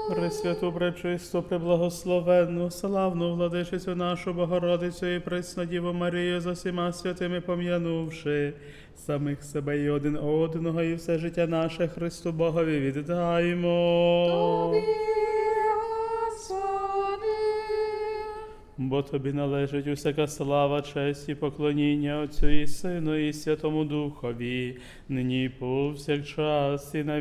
Пресвяту, пречисту, преблагословенну, славну владичицю нашу Богородицю і Преснодіву Марію за всіма святими пом'янувши, самих себе і один одного, і все життя наше Христу Богові віддаємо. Тобі, Господи. Бо Тобі належить усяка слава, честь і поклоніння Отцю і Сину і Святому Духові, нині і повсякчас і на